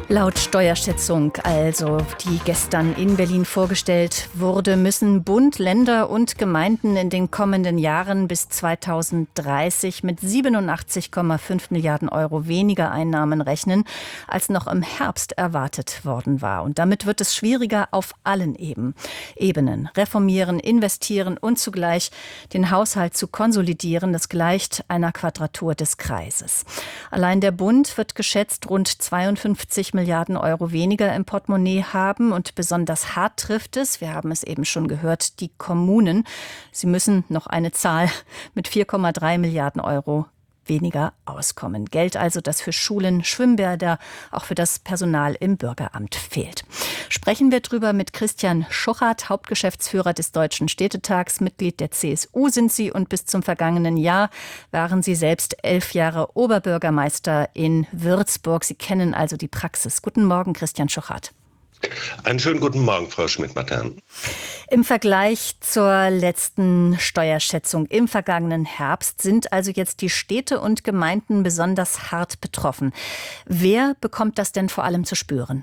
Laut Steuerschätzung, also die gestern in Berlin vorgestellt wurde, müssen Bund, Länder und Gemeinden in den kommenden Jahren bis 2030 mit 87,5 Milliarden Euro weniger Einnahmen rechnen, als noch im Herbst erwartet worden war. Und damit wird es schwieriger auf allen Ebenen. Reformieren, investieren und zugleich den Haushalt zu konsolidieren, das gleicht einer Quadratur des Kreises. Allein der Bund wird geschätzt rund 52 Milliarden Euro weniger im Portemonnaie haben und besonders hart trifft es, wir haben es eben schon gehört, die Kommunen. Sie müssen noch eine Zahl mit 4,3 Milliarden Euro weniger auskommen. Geld also, das für Schulen, Schwimmbäder, auch für das Personal im Bürgeramt fehlt. Sprechen wir drüber mit Christian Schuchart, Hauptgeschäftsführer des Deutschen Städtetags, Mitglied der CSU sind Sie und bis zum vergangenen Jahr waren Sie selbst 11 Jahre Oberbürgermeister in Würzburg. Sie kennen also die Praxis. Guten Morgen, Christian Schuchart. Einen schönen guten Morgen, Frau Schmidt-Mattern. Im Vergleich zur letzten Steuerschätzung im vergangenen Herbst sind also jetzt die Städte und Gemeinden besonders hart betroffen. Wer bekommt das denn vor allem zu spüren?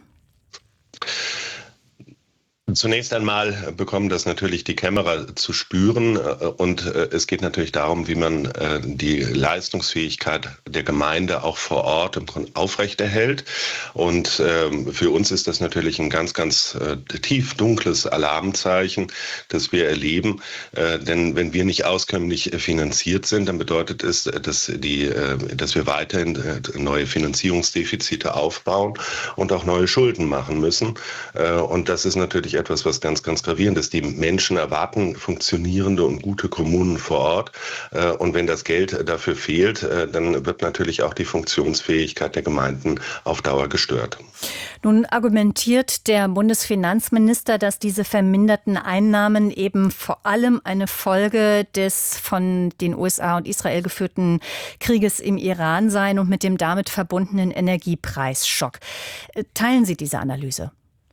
Zunächst einmal bekommen das natürlich die Kämmerer zu spüren und es geht natürlich darum, wie man die Leistungsfähigkeit der Gemeinde auch vor Ort aufrechterhält. Und für uns ist das natürlich ein ganz, ganz tief dunkles Alarmzeichen, das wir erleben. Denn wenn wir nicht auskömmlich finanziert sind, dann bedeutet es, dass wir weiterhin neue Finanzierungsdefizite aufbauen und auch neue Schulden machen müssen. Und das ist natürlich etwas, was ganz, ganz gravierend ist. Die Menschen erwarten funktionierende und gute Kommunen vor Ort. Und wenn das Geld dafür fehlt, dann wird natürlich auch die Funktionsfähigkeit der Gemeinden auf Dauer gestört. Nun argumentiert der Bundesfinanzminister, dass diese verminderten Einnahmen eben vor allem eine Folge des von den USA und Israel geführten Krieges im Iran seien und mit dem damit verbundenen Energiepreisschock. Teilen Sie diese Analyse?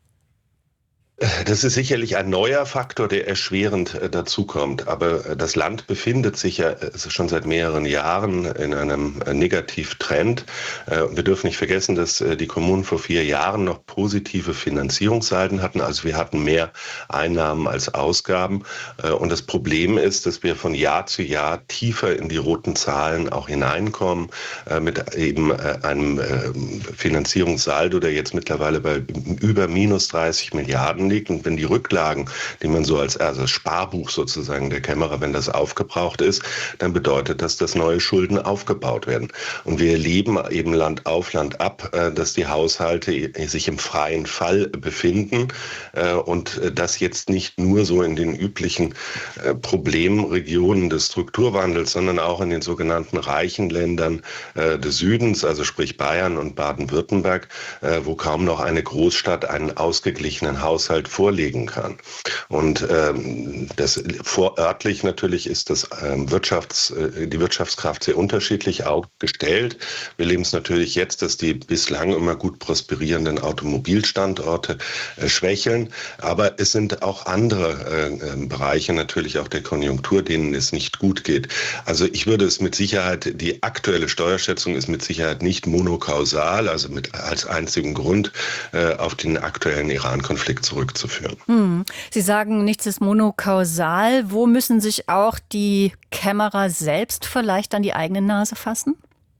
Das ist sicherlich ein neuer Faktor, der erschwerend dazukommt. Aber das Land befindet sich ja schon seit mehreren Jahren in einem Negativtrend. Wir dürfen nicht vergessen, dass die Kommunen vor 4 Jahren noch positive Finanzierungssalden hatten. Also wir hatten mehr Einnahmen als Ausgaben. Und das Problem ist, dass wir von Jahr zu Jahr tiefer in die roten Zahlen auch hineinkommen, mit eben einem Finanzierungssaldo, der jetzt mittlerweile bei über minus 30 Milliarden liegt. Und wenn die Rücklagen, die man so als Sparbuch sozusagen der Kämmerer, wenn das aufgebraucht ist, dann bedeutet das, dass neue Schulden aufgebaut werden. Und wir erleben eben Land auf, Land ab, dass die Haushalte sich im freien Fall befinden und das jetzt nicht nur so in den üblichen Problemregionen des Strukturwandels, sondern auch in den sogenannten reichen Ländern des Südens, also sprich Bayern und Baden-Württemberg, wo kaum noch eine Großstadt einen ausgeglichenen Haushalt vorlegen kann. Und das vorörtlich natürlich ist das die Wirtschaftskraft sehr unterschiedlich aufgestellt. Wir erleben es natürlich jetzt, dass die bislang immer gut prosperierenden Automobilstandorte schwächeln. Aber es sind auch andere Bereiche natürlich auch der Konjunktur, denen es nicht gut geht. Also ich würde es mit Sicherheit, die aktuelle Steuerschätzung ist mit Sicherheit nicht monokausal, also als einzigen Grund auf den aktuellen Iran-Konflikt zurückzuführen. Sie sagen, nichts ist monokausal. Wo müssen sich auch die Kämmerer selbst vielleicht an die eigene Nase fassen?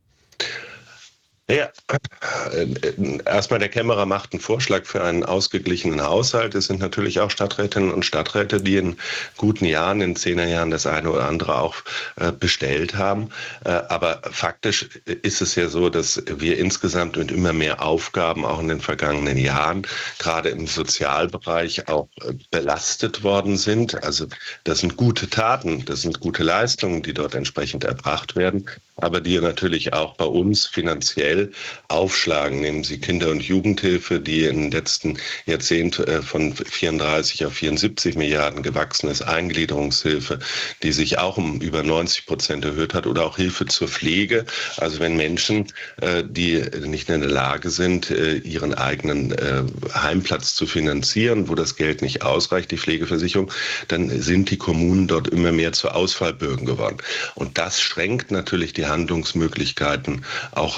Ja, erstmal der Kämmerer macht einen Vorschlag für einen ausgeglichenen Haushalt. Es sind natürlich auch Stadträtinnen und Stadträte, die in guten Jahren, in 10er Jahren das eine oder andere auch bestellt haben. Aber faktisch ist es ja so, dass wir insgesamt mit immer mehr Aufgaben auch in den vergangenen Jahren, gerade im Sozialbereich, auch belastet worden sind. Also das sind gute Taten, das sind gute Leistungen, die dort entsprechend erbracht werden, aber die natürlich auch bei uns finanziell aufschlagen. Nehmen Sie Kinder- und Jugendhilfe, die im letzten Jahrzehnt von 34 auf 74 Milliarden gewachsen ist, Eingliederungshilfe, die sich auch um über 90% erhöht hat, oder auch Hilfe zur Pflege. Also wenn Menschen, die nicht in der Lage sind, ihren eigenen Heimplatz zu finanzieren, wo das Geld nicht ausreicht, die Pflegeversicherung, dann sind die Kommunen dort immer mehr zu Ausfallbürgen geworden. Und das schränkt natürlich die Handlungsmöglichkeiten auch ein.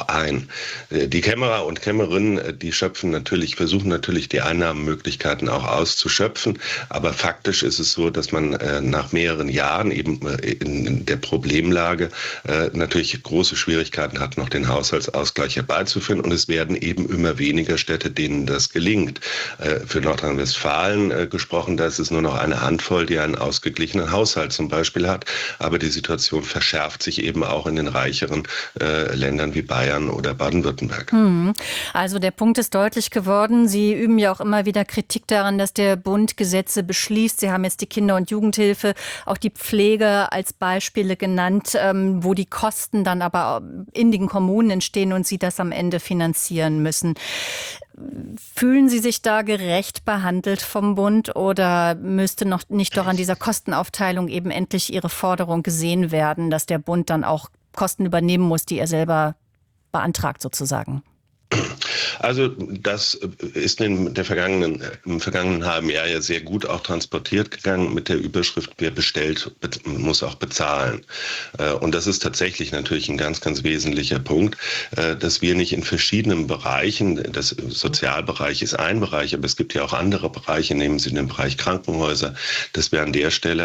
bezahlen. Die Kämmerer und Kämmerinnen, die versuchen natürlich die Einnahmenmöglichkeiten auch auszuschöpfen, aber faktisch ist es so, dass man nach mehreren Jahren eben in der Problemlage natürlich große Schwierigkeiten hat, noch den Haushaltsausgleich herbeizuführen, und es werden eben immer weniger Städte, denen das gelingt. Für Nordrhein-Westfalen gesprochen, da ist es nur noch eine Handvoll, die einen ausgeglichenen Haushalt zum Beispiel hat, aber die Situation verschärft sich eben auch in den reicheren Ländern wie Bayern oder Baden-Württemberg. Also der Punkt ist deutlich geworden. Sie üben ja auch immer wieder Kritik daran, dass der Bund Gesetze beschließt. Sie haben jetzt die Kinder- und Jugendhilfe, auch die Pflege als Beispiele genannt, wo die Kosten dann aber in den Kommunen entstehen und sie das am Ende finanzieren müssen. Fühlen Sie sich da gerecht behandelt vom Bund, oder müsste noch nicht doch an dieser Kostenaufteilung eben endlich Ihre Forderung gesehen werden, dass der Bund dann auch Kosten übernehmen muss, die er selber beantragt sozusagen? Also das ist im vergangenen halben Jahr ja sehr gut auch transportiert gegangen mit der Überschrift: Wer bestellt, muss auch bezahlen. Und das ist tatsächlich natürlich ein ganz, ganz wesentlicher Punkt, dass wir nicht in verschiedenen Bereichen, das Sozialbereich ist ein Bereich, aber es gibt ja auch andere Bereiche, nehmen Sie den Bereich Krankenhäuser, dass wir an der Stelle